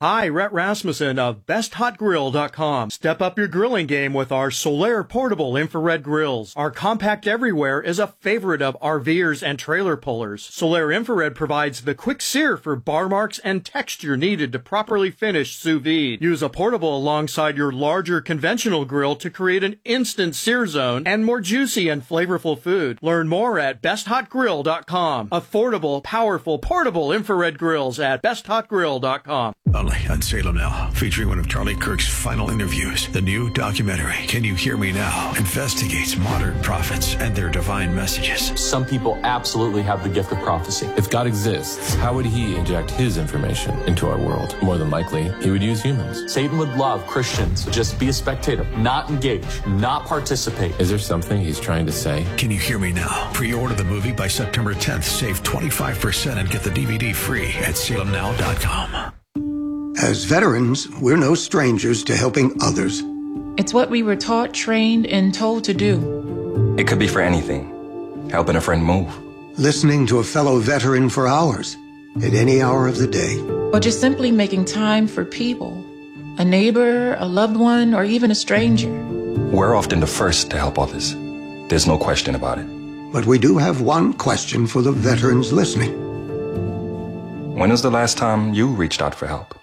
Hi, Rhett Rasmussen of BestHotGrill.com. Step up your grilling game with our Solaire portable infrared grills. Our compact everywhere is a favorite of RVers and trailer pullers. Solaire infrared provides the quick sear for bar marks and texture needed to properly finish sous vide. Use a portable alongside your larger conventional grill to create an instant sear zone and more juicy and flavorful food. Learn more at BestHotGrill.com. Affordable, powerful, portable infrared grills at BestHotGrill.com. Only on Salem Now, featuring one of Charlie Kirk's final interviews. The new documentary, Can You Hear Me Now?, investigates modern prophets and their divine messages. Some people absolutely have the gift of prophecy. If God exists, how would he inject his information into our world? More than likely, he would use humans. Satan would love Christians to just be a spectator, not engage, not participate. Is there something he's trying to say? Can You Hear Me Now? Pre-order the movie by September 10th. Save 25% and get the DVD free at salemnow.com. As veterans, we're no strangers to helping others. It's what we were taught, trained, and told to do. It could be for anything. Helping a friend move. Listening to a fellow veteran for hours, at any hour of the day. Or just simply making time for people. A neighbor, a loved one, or even a stranger. We're often the first to help others. There's no question about it. But we do have one question for the veterans listening. When was the last time you reached out for help?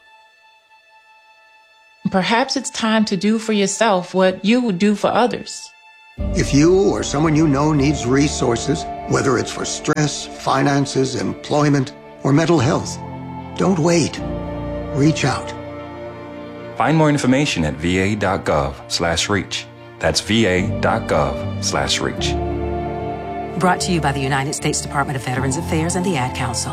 Perhaps it's time to do for yourself what you would do for others. If you or someone you know needs resources, whether it's for stress, finances, employment, or mental health, don't wait. Reach out. Find more information at va.gov/reach. That's va.gov/reach. Brought to you by the United States Department of Veterans Affairs and the Ad Council.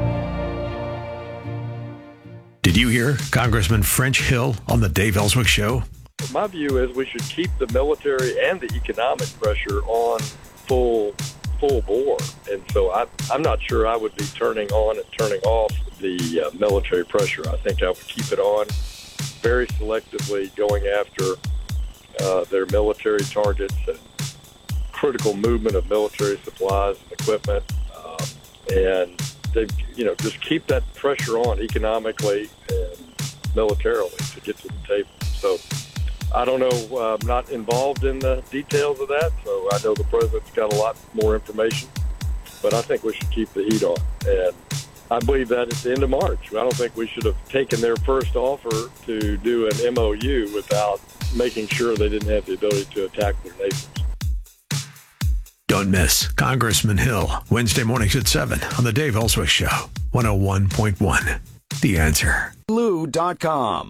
Did you hear Congressman French Hill on the Dave Ellswick Show? My view is we should keep the military and the economic pressure on full bore. And so I'm not sure I would be turning on and turning off the military pressure. I think I would keep it on very selectively, going after their military targets and critical movement of military supplies and equipment. And they, just keep that pressure on economically and militarily to get to the table. So I don't know. I'm not involved in the details of that, so I know the president's got a lot more information. But I think we should keep the heat on. And I believe that at the end of March. I don't think we should have taken their first offer to do an MOU without making sure they didn't have the ability to attack their neighbors. Don't miss Congressman Hill, Wednesday mornings at 7 on the Dave Ellswick Show, 101.1. The Answer. Blue.com.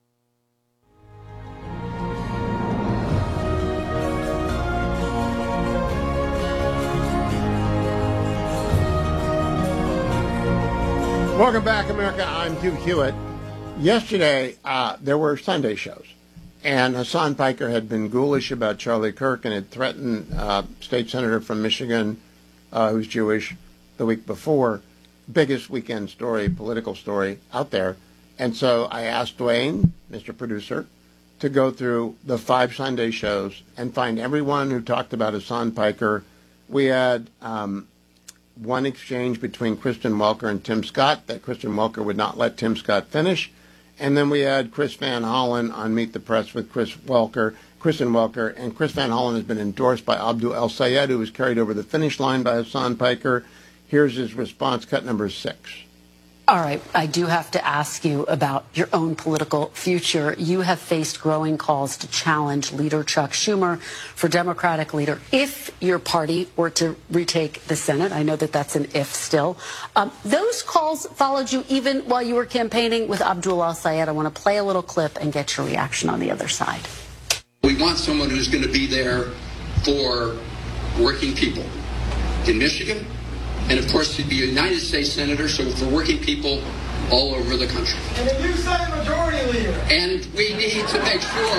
Welcome back, America. I'm Hugh Hewitt. Yesterday, there were Sunday shows. And Hassan Piker had been ghoulish about Charlie Kirk and had threatened state senator from Michigan, who's Jewish, the week before. Biggest weekend story, political story out there. And so I asked Dwayne, Mr. Producer, to go through the 5 Sunday shows and find everyone who talked about Hassan Piker. We had one exchange between Kristen Welker and Tim Scott that Kristen Welker would not let Tim Scott finish. And then we had Chris Van Hollen on Meet the Press with Kristen Welker. And Chris Van Hollen has been endorsed by Abdul El Sayed, who was carried over the finish line by Hassan Piker. Here's his response, cut number 6. All right, I do have to ask you about your own political future. You have faced growing calls to challenge leader Chuck Schumer for Democratic leader if your party were to retake the Senate. I know that that's an if still. Those calls followed you even while you were campaigning with Abdul El-Sayed. I want to play a little clip and get your reaction on the other side. We want someone who's going to be there for working people in Michigan. And, of course, to be a United States Senator, so for working people all over the country. And a new Senate Majority Leader. And we need to make sure.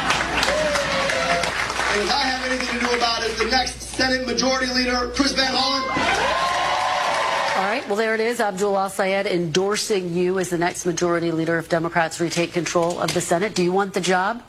And if I have anything to do about it, the next Senate Majority Leader, Chris Van Hollen. All right, well, there it is. Abdul El-Sayed endorsing you as the next Majority Leader if Democrats retake control of the Senate. Do you want the job?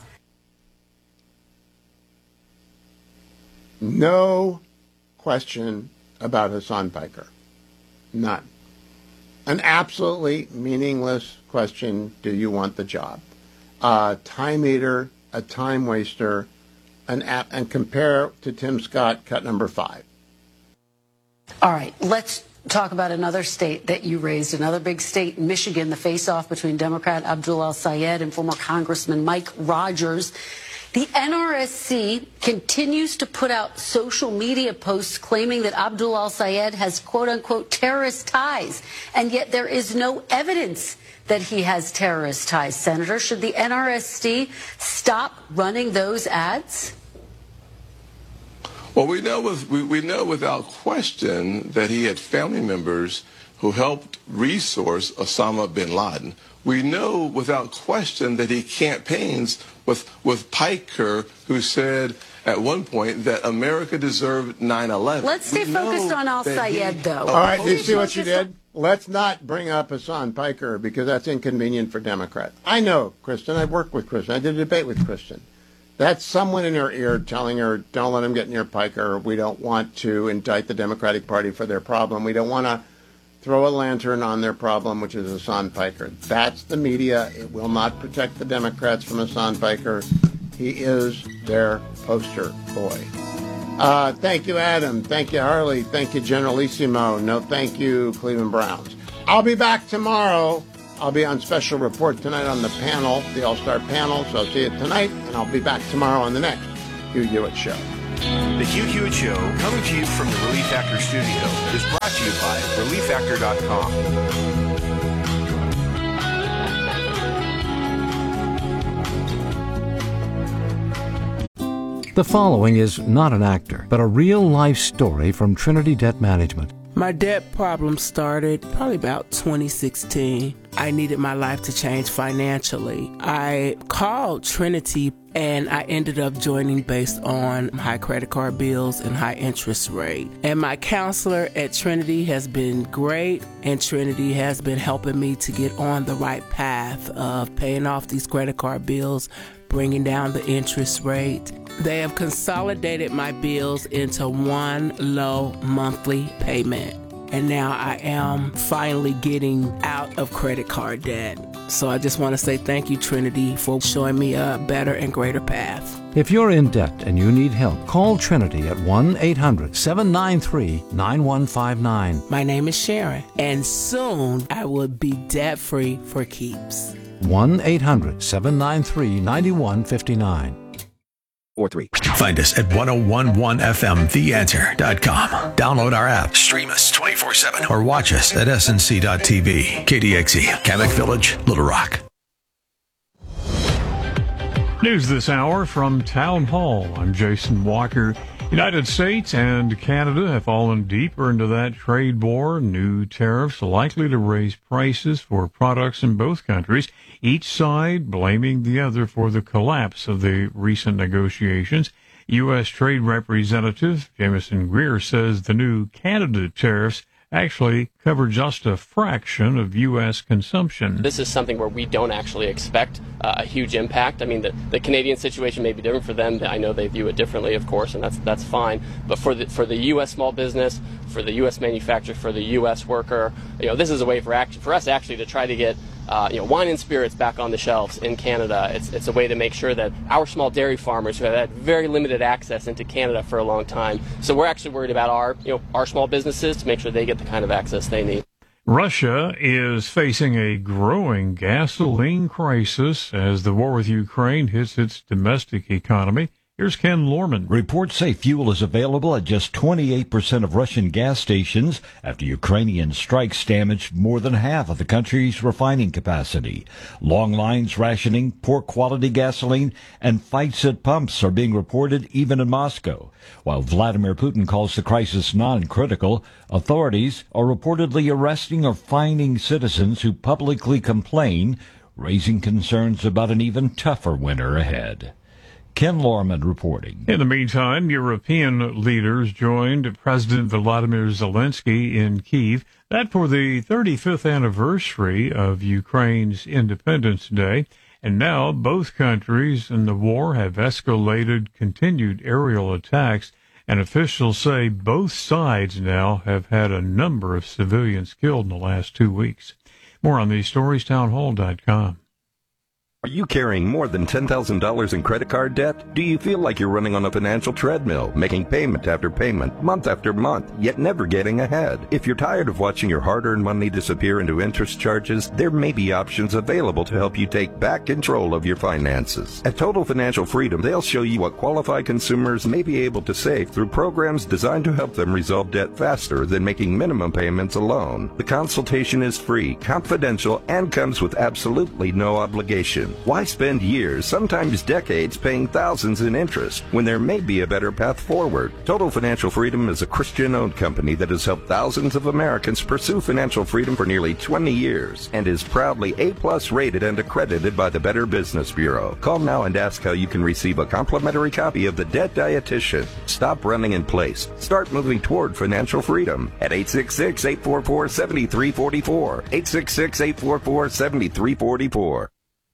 No question about Hassan Piker. None. An absolutely meaningless question, do you want the job? Time eater, a time waster, and compare to Tim Scott, cut number 5. All right, let's talk about another state that you raised, another big state, Michigan, the face-off between Democrat Abdul El-Sayed and former Congressman Mike Rogers. The NRSC continues to put out social media posts claiming that Abdul El-Sayed has quote-unquote terrorist ties, and yet there is no evidence that he has terrorist ties. Senator, should the NRSC stop running those ads? Well, we know without question that he had family members who helped resource Osama bin Laden. We know without question that he campaigns with Piker, who said at one point that America deserved 9/11. Let's stay focused on Al-Sayed, though. All right, do you see what you did? Let's not bring up Hassan Piker because that's inconvenient for Democrats. I know Kristen. I've worked with Kristen. I did a debate with Kristen. That's someone in her ear telling her, don't let him get near Piker. We don't want to indict the Democratic Party for their problem. We don't want to throw a lantern on their problem, which is Hassan Piker. That's the media. It will not protect the Democrats from Hassan Piker. He is their poster boy. Thank you, Adam. Thank you, Harley. Thank you, Generalissimo. No, thank you, Cleveland Browns. I'll be back tomorrow. I'll be on special report tonight on the panel, the All-Star panel, so I'll see you tonight, and I'll be back tomorrow on the next Hugh Hewitt Show. The Hugh Hewitt Show, coming to you from the Relief Factor studio, is brought to you by ReliefFactor.com. The following is not an actor, but a real-life story from Trinity Debt Management. My debt problem started probably about 2016. I needed my life to change financially. I called Trinity and I ended up joining based on high credit card bills and high interest rate. And my counselor at Trinity has been great, and Trinity has been helping me to get on the right path of paying off these credit card bills, bringing down the interest rate. They have consolidated my bills into one low monthly payment. And now I am finally getting out of credit card debt. So I just want to say thank you, Trinity, for showing me a better and greater path. If you're in debt and you need help, call Trinity at 1-800-793-9159. My name is Sharon, and soon I will be debt-free for keeps. 1-800-793-9159. Find us at 1011fmtheanswer.com. Download our app, stream us 24/7, or watch us at snc.tv. KDXE, Kamek Village, Little Rock. News this hour from Town Hall. I'm Jason Walker. United States and Canada have fallen deeper into that trade war. New tariffs likely to raise prices for products in both countries, each side blaming the other for the collapse of the recent negotiations. U.S. Trade Representative Jameson Greer says the new Canada tariffs actually cover just a fraction of U.S. consumption. This is something where we don't actually expect a huge impact. I mean, the Canadian situation may be different for them. I know they view it differently, of course, and that's fine. But for the U.S. small business, for the U.S. manufacturer, for the U.S. worker, this is a way for us actually to try to get wine and spirits back on the shelves in Canada. It's a way to make sure that our small dairy farmers who have had very limited access into Canada for a long time. So we're actually worried about our small businesses to make sure they get the kind of access they need. Russia is facing a growing gasoline crisis as the war with Ukraine hits its domestic economy. Here's Ken Lorman. Reports say fuel is available at just 28% of Russian gas stations after Ukrainian strikes damaged more than half of the country's refining capacity. Long lines, rationing, poor quality gasoline, and fights at pumps are being reported even in Moscow. While Vladimir Putin calls the crisis non-critical, authorities are reportedly arresting or fining citizens who publicly complain, raising concerns about an even tougher winter ahead. Ken Lorman reporting. In the meantime, European leaders joined President Volodymyr Zelensky in Kyiv. That for the 35th anniversary of Ukraine's Independence Day. And now both countries in the war have escalated continued aerial attacks and officials say both sides now have had a number of civilians killed in the last 2 weeks. More on these stories, townhall.com. Are you carrying more than $10,000 in credit card debt? Do you feel like you're running on a financial treadmill, making payment after payment, month after month, yet never getting ahead? If you're tired of watching your hard-earned money disappear into interest charges, there may be options available to help you take back control of your finances. At Total Financial Freedom, they'll show you what qualified consumers may be able to save through programs designed to help them resolve debt faster than making minimum payments alone. The consultation is free, confidential, and comes with absolutely no obligation. Why spend years, sometimes decades, paying thousands in interest when there may be a better path forward? Total Financial Freedom is a Christian-owned company that has helped thousands of Americans pursue financial freedom for nearly 20 years and is proudly A+ rated and accredited by the Better Business Bureau. Call now and ask how you can receive a complimentary copy of The Debt Dietitian. Stop running in place. Start moving toward financial freedom at 866-844-7344. 866-844-7344.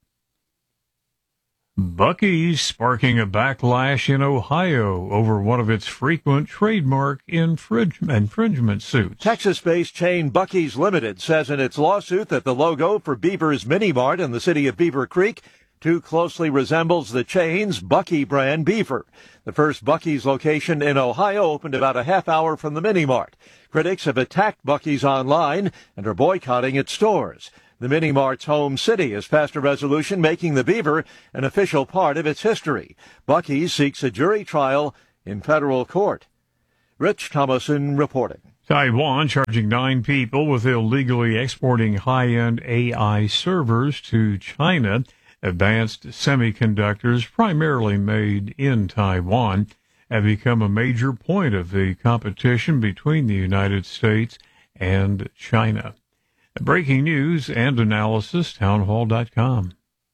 Buc-ee's sparking a backlash in Ohio over one of its frequent trademark infringement suits. Texas-based chain Buc-ee's Limited says in its lawsuit that the logo for Beaver's Mini Mart in the city of Beaver Creek too closely resembles the chain's Buc-ee brand Beaver. The first Buc-ee's location in Ohio opened about a half hour from the Mini Mart. Critics have attacked Buc-ee's online and are boycotting its stores. The Mini Mart's home city has passed a resolution making the Beaver an official part of its history. Buc-ee's seeks a jury trial in federal court. Rich Thomason reporting. Taiwan charging 9 people with illegally exporting high-end AI servers to China. Advanced semiconductors, primarily made in Taiwan, have become a major point of the competition between the United States and China. Breaking news and analysis, townhall.com.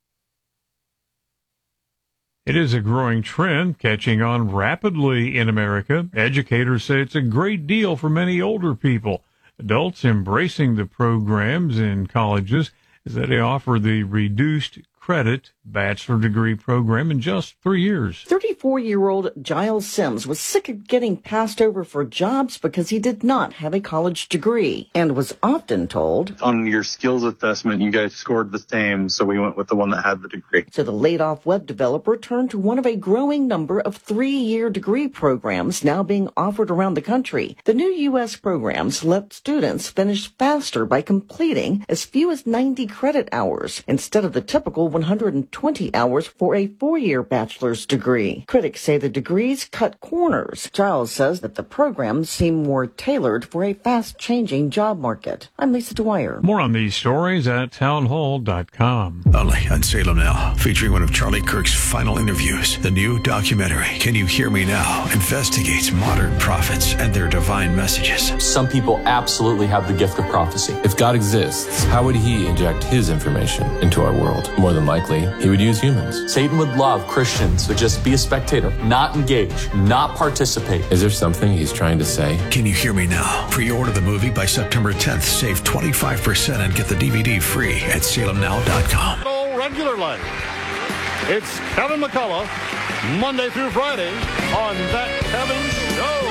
It is a growing trend, catching on rapidly in America. Educators say it's a great deal for many older people. Adults embracing the programs in colleges is that they offer the reduced credit bachelor degree program in just 3 years. 34-year-old Giles Sims was sick of getting passed over for jobs because he did not have a college degree and was often told, on your skills assessment, you guys scored the same, so we went with the one that had the degree. So the laid-off web developer turned to one of a growing number of 3-year degree programs now being offered around the country. The new U.S. programs let students finish faster by completing as few as 90 credit hours instead of the typical 120 hours for a 4-year bachelor's degree. Critics say the degrees cut corners. Giles says that the programs seem more tailored for a fast-changing job market. I'm Lisa Dwyer. More on these stories at townhall.com. Only on Salem Now, featuring one of Charlie Kirk's final interviews. The new documentary, Can You Hear Me Now?, investigates modern prophets and their divine messages. Some people absolutely have the gift of prophecy. If God exists, how would he inject his information into our world? More than likely, he would use humans. Satan would love Christians to just be a spectator, not engage, not participate. Is there something he's trying to say? Can You Hear Me Now? Pre-order the movie by September 10th. Save 25% and get the DVD free at salemnow.com. Regularly. It's Kevin McCullough, Monday through Friday on That Kevin Show.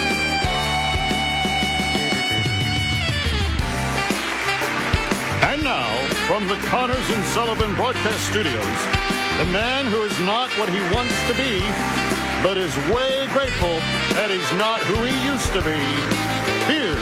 And now, from the Connors and Sullivan Broadcast Studios, the man who is not what he wants to be, but is way grateful that he's not who he used to be. Here's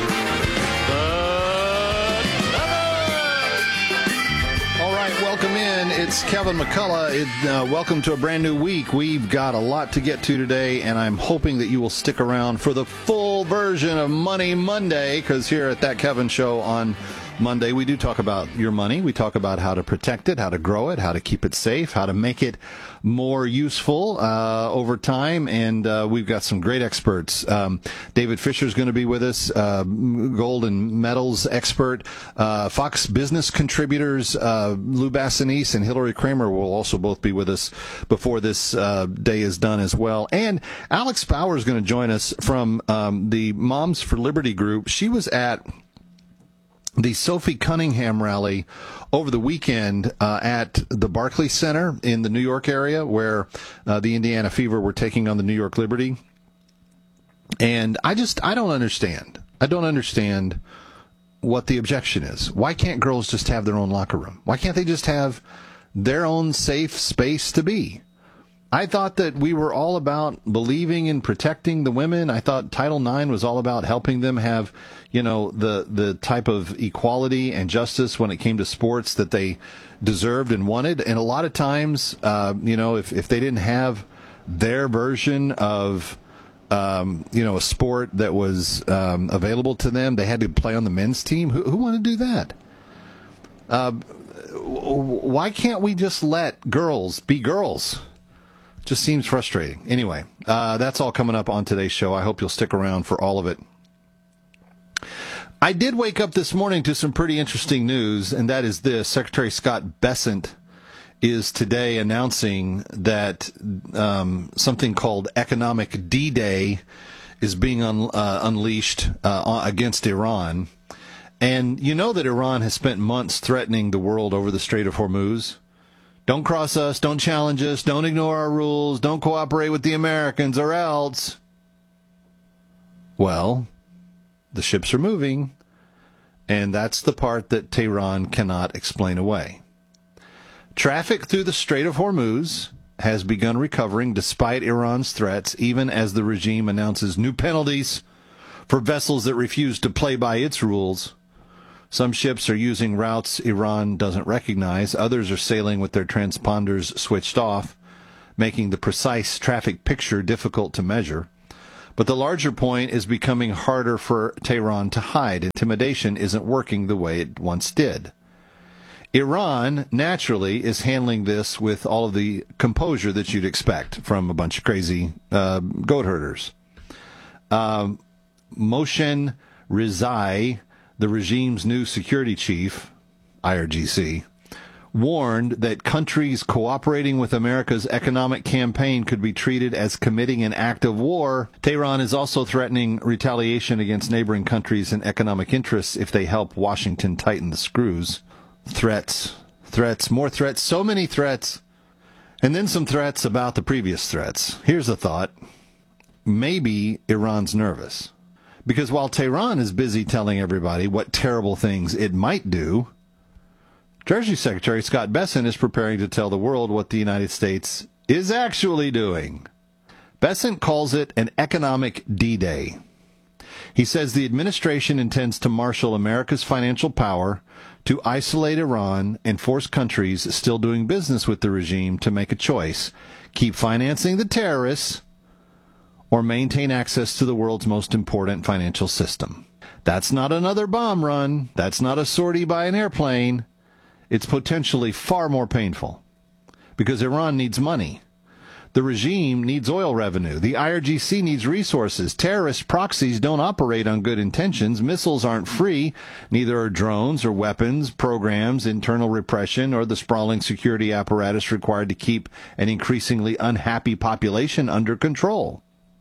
All right, welcome in. It's Kevin McCullough. Welcome to a brand new week. We've got a lot to get to today, and I'm hoping that you will stick around for the full version of Money Monday, because here at That Kevin Show on Monday, we do talk about your money. We talk about how to protect it, how to grow it, how to keep it safe, how to make it more useful over time, and we've got some great experts. David Fisher is going to be with us, gold and metals expert. Fox Business contributors Lou Bassanese and Hillary Kramer will also both be with us before this day is done as well. And Alex Bauer is going to join us from the Moms for Liberty group. She was at the Sophie Cunningham rally over the weekend at the Barclays Center in the New York area, where the Indiana Fever were taking on the New York Liberty. And I don't understand. I don't understand what the objection is. Why can't girls just have their own locker room? Why can't they just have their own safe space to be? I thought that we were all about believing in protecting the women. I thought Title IX was all about helping them have, the type of equality and justice when it came to sports that they deserved and wanted. And a lot of times, if they didn't have their version of, a sport that was available to them, they had to play on the men's team. Who wanted to do that? Why can't we just let girls be girls? Just seems frustrating. Anyway, that's all coming up on today's show. I hope you'll stick around for all of it. I did wake up this morning to some pretty interesting news, and that is this. Secretary Scott Bessent is today announcing that something called Economic D-Day is being unleashed against Iran. And you know that Iran has spent months threatening the world over the Strait of Hormuz. Don't cross us, don't challenge us, don't ignore our rules, don't cooperate with the Americans or else. Well, the ships are moving, and that's the part that Tehran cannot explain away. Traffic through the Strait of Hormuz has begun recovering despite Iran's threats, even as the regime announces new penalties for vessels that refuse to play by its rules. Some ships are using routes Iran doesn't recognize. Others are sailing with their transponders switched off, making the precise traffic picture difficult to measure. But the larger point is becoming harder for Tehran to hide. Intimidation isn't working the way it once did. Iran, naturally, is handling this with all of the composure that you'd expect from a bunch of crazy goat herders. Mohsen Rizai, the regime's new security chief, IRGC, warned that countries cooperating with America's economic campaign could be treated as committing an act of war. Tehran is also threatening retaliation against neighboring countries and economic interests if they help Washington tighten the screws. Threats, more threats, so many threats. And then some threats about the previous threats. Here's a thought. Maybe Iran's nervous. Because while Tehran is busy telling everybody what terrible things it might do, Treasury Secretary Scott Bessent is preparing to tell the world what the United States is actually doing. Bessent calls it an economic D-Day. He says the administration intends to marshal America's financial power to isolate Iran and force countries still doing business with the regime to make a choice: keep financing the terrorists or maintain access to the world's most important financial system. That's not another bomb run. That's not a sortie by an airplane. It's potentially far more painful because Iran needs money. The regime needs oil revenue. The IRGC needs resources. Terrorist proxies don't operate on good intentions. Missiles aren't free. Neither are drones or weapons, programs, internal repression, or the sprawling security apparatus required to keep an increasingly unhappy population under control.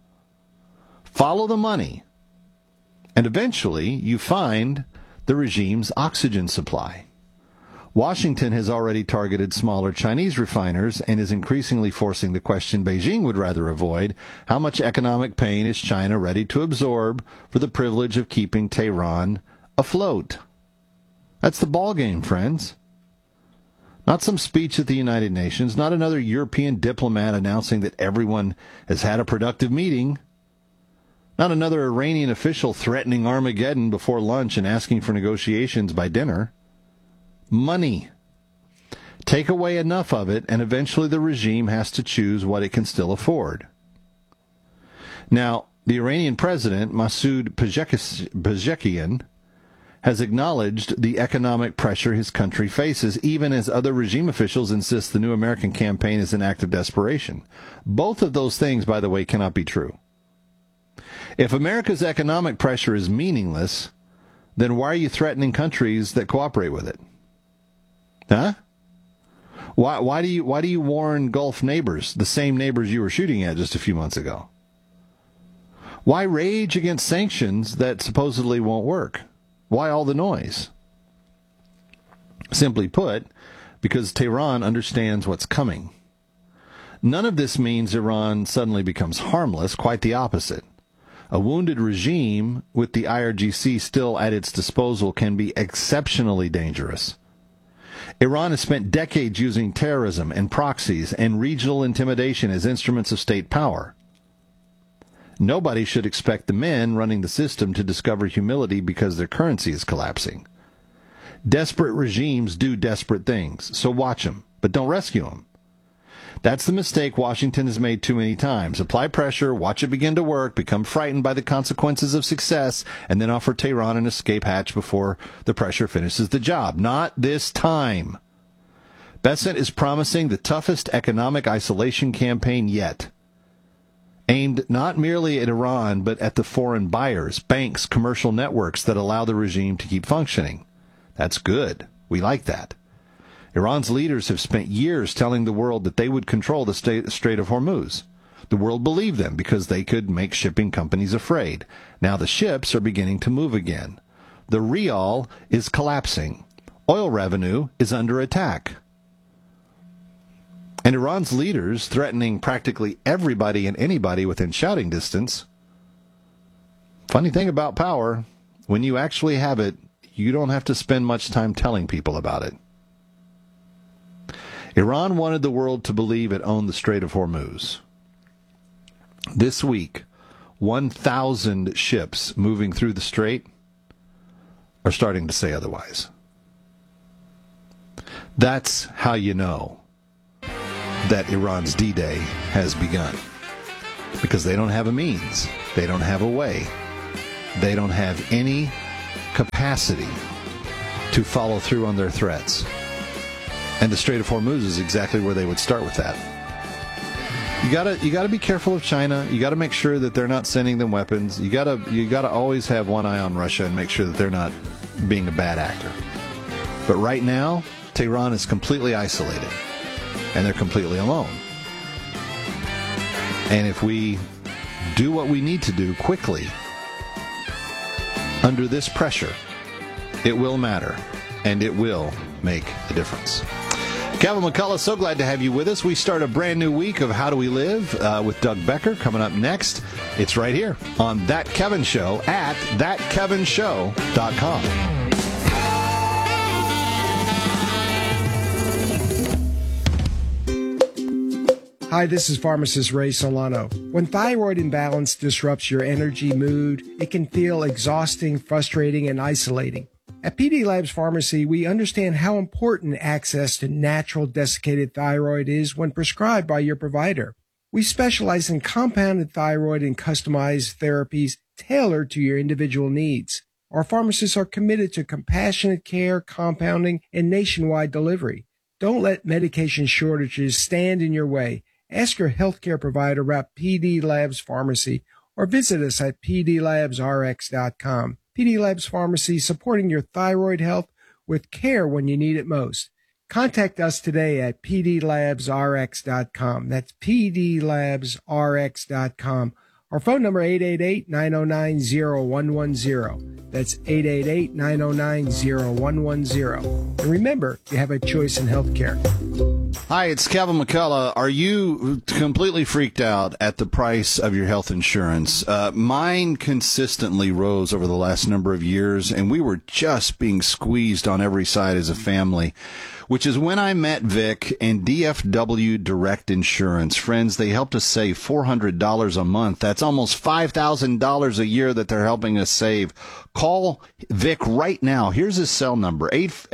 Follow the money, and eventually you find the regime's oxygen supply. Washington has already targeted smaller Chinese refiners and is increasingly forcing the question Beijing would rather avoid: how much economic pain is China ready to absorb for the privilege of keeping Tehran afloat? That's the ballgame, friends. Not some speech at the United Nations, not another European diplomat announcing that everyone has had a productive meeting. Not another Iranian official threatening Armageddon before lunch and asking for negotiations by dinner. Money. Take away enough of it, and eventually the regime has to choose what it can still afford. Now, the Iranian president, Masoud Pezeshkian, has acknowledged the economic pressure his country faces, even as other regime officials insist the new American campaign is an act of desperation. Both of those things, by the way, cannot be true. If America's economic pressure is meaningless, then why are you threatening countries that cooperate with it? Huh? Why do you warn Gulf neighbors, the same neighbors you were shooting at just a few months ago? Why rage against sanctions that supposedly won't work? Why all the noise? Simply put, because Tehran understands what's coming. None of this means Iran suddenly becomes harmless, quite the opposite. A wounded regime with the IRGC still at its disposal can be exceptionally dangerous. Iran has spent decades using terrorism and proxies and regional intimidation as instruments of state power. Nobody should expect the men running the system to discover humility because their currency is collapsing. Desperate regimes do desperate things, so watch them, but don't rescue them. That's the mistake Washington has made too many times. Apply pressure, watch it begin to work, become frightened by the consequences of success, and then offer Tehran an escape hatch before the pressure finishes the job. Not this time. Bessent is promising the toughest economic isolation campaign yet, aimed not merely at Iran, but at the foreign buyers, banks, commercial networks that allow the regime to keep functioning. That's good. We like that. Iran's leaders have spent years telling the world that they would control the Strait of Hormuz. The world believed them because they could make shipping companies afraid. Now the ships are beginning to move again. The rial is collapsing. Oil revenue is under attack. And Iran's leaders threatening practically everybody and anybody within shouting distance. Funny thing about power, when you actually have it, you don't have to spend much time telling people about it. Iran wanted the world to believe it owned the Strait of Hormuz. This week, 1,000 ships moving through the strait are starting to say otherwise. That's how you know that Iran's D-Day has begun. Because they don't have a means. They don't have a way. They don't have any capacity to follow through on their threats. And the Strait of Hormuz is exactly where they would start with that. You gotta be careful of China. You gotta make sure that they're not sending them weapons. You gotta always have one eye on Russia and make sure that they're not being a bad actor. But right now, Tehran is completely isolated, and they're completely alone. And if we do what we need to do quickly under this pressure, it will matter, and it will make a difference. Kevin McCullough, so glad to have you with us. We start a brand new week of How Do We Live with Doug Becker coming up next. It's right here on That Kevin Show at thatkevinshow.com. Hi, this is pharmacist Ray Solano. When thyroid imbalance disrupts your energy, mood, it can feel exhausting, frustrating, and isolating. At PD Labs Pharmacy, we understand how important access to natural desiccated thyroid is when prescribed by your provider. We specialize in compounded thyroid and customized therapies tailored to your individual needs. Our pharmacists are committed to compassionate care, compounding, and nationwide delivery. Don't let medication shortages stand in your way. Ask your healthcare provider about PD Labs Pharmacy or visit us at pdlabsrx.com. PD Labs Pharmacy, supporting your thyroid health with care when you need it most. Contact us today at pdlabsrx.com. That's pdlabsrx.com. Our phone number 888-909-0110. That's 888-909-0110. And remember, you have a choice in healthcare. Hi, it's Kevin McCullough. Are you completely freaked out at the price of your health insurance? Mine consistently rose over the last number of years, and we were just being squeezed on every side as a family, which is when I met Vic and DFW Direct Insurance. Friends, they helped us save $400 a month. That's almost $5,000 a year that they're helping us save. Call Vic right now. Here's his cell number,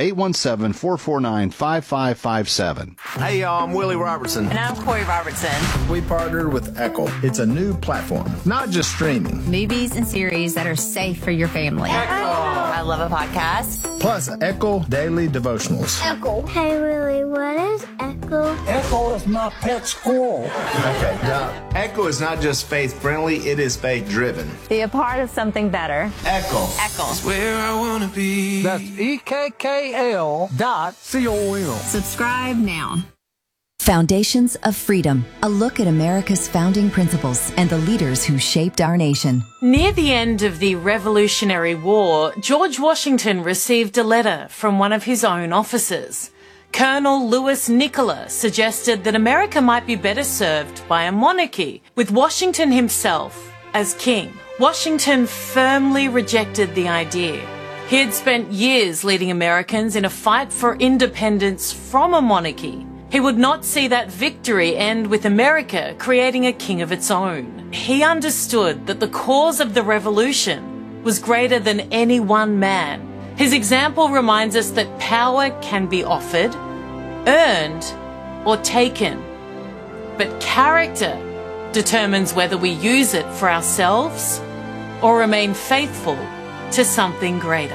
817-449-5557. Hey, y'all, I'm Willie Robertson. And I'm Corey Robertson. We partnered with Echo. It's a new platform, not just streaming. Movies and series that are safe for your family. Echo. I love a podcast. Plus, Echo Daily Devotionals. Echo. Hey, Willie, what is Echo? Echo is my pet squirrel. Okay, now, Echo is not just faith-friendly, it is faith-driven. Be a part of something better. Echo. Echo. It's where I want to be. That's EKKL.com. Subscribe now. Foundations of Freedom, a look at America's founding principles and the leaders who shaped our nation. Near the end of the Revolutionary War, George Washington received a letter from one of his own officers. Colonel Louis Nicola suggested that America might be better served by a monarchy, with Washington himself as king. Washington firmly rejected the idea. He had spent years leading Americans in a fight for independence from a monarchy. He would not see that victory end with America creating a king of its own. He understood that the cause of the revolution was greater than any one man. His example reminds us that power can be offered, earned, or taken. But character determines whether we use it for ourselves or remain faithful to something greater.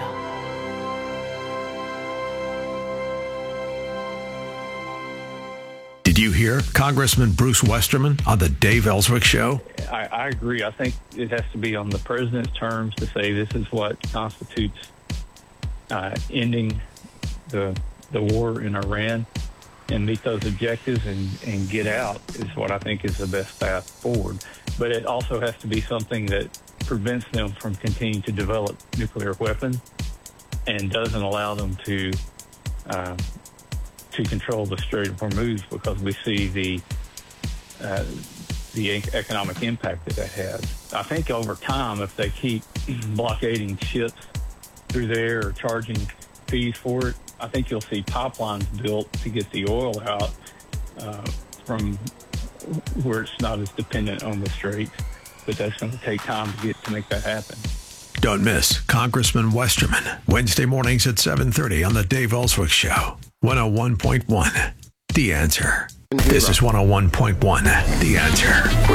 Did you hear Congressman Bruce Westerman on the Dave Ellswick Show? I agree. I think it has to be on the president's terms to say this is what constitutes ending the war in Iran and meet those objectives and get out is what I think is the best path forward. But it also has to be something that prevents them from continuing to develop nuclear weapons and doesn't allow them to control the Strait of Hormuz, because we see the economic impact that has. I think over time, if they keep blockading ships through there or charging fees for it, I think you'll see pipelines built to get the oil out from where it's not as dependent on the Strait. But that's going to take time to make that happen. Don't miss Congressman Westerman, Wednesday mornings at 7:30 on the Dave Ellswick Show. 101.1, The Answer. This is 101.1, The Answer.